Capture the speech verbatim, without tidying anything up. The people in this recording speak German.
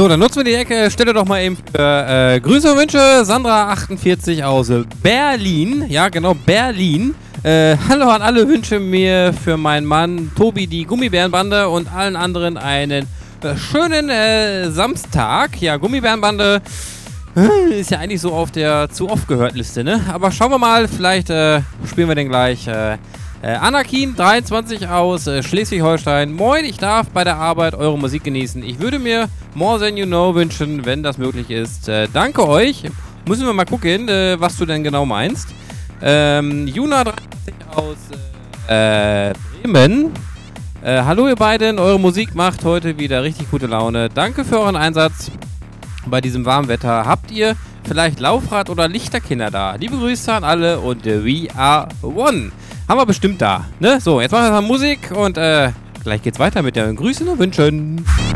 So, dann nutzen wir die Ecke. Stelle doch mal eben für äh, Grüße und Wünsche. Sandra achtundvierzig aus Berlin. Ja, genau, Berlin. Äh, hallo an alle, wünsche mir für meinen Mann Tobi die Gummibärenbande und allen anderen einen äh, schönen äh, Samstag. Ja, Gummibärenbande äh, ist ja eigentlich so auf der zu oft gehört Liste, ne? Aber schauen wir mal, vielleicht äh, spielen wir den gleich. Äh, Äh, Anakin dreiundzwanzig aus äh, Schleswig-Holstein. Moin, ich darf bei der Arbeit eure Musik genießen. Ich würde mir More Than You Know wünschen, wenn das möglich ist. Äh, danke euch. Müssen wir mal gucken, äh, was du denn genau meinst. Ähm, Juna dreiundzwanzig aus äh, Bremen. Äh, hallo ihr beiden, eure Musik macht heute wieder richtig gute Laune. Danke für euren Einsatz bei diesem warmen Wetter. Habt ihr vielleicht Laufrad oder Lichterkinder da? Liebe Grüße an alle und äh, we are one. Haben wir bestimmt da, ne? So, jetzt machen wir mal Musik und äh, gleich geht's weiter mit den Grüßen und Wünschen.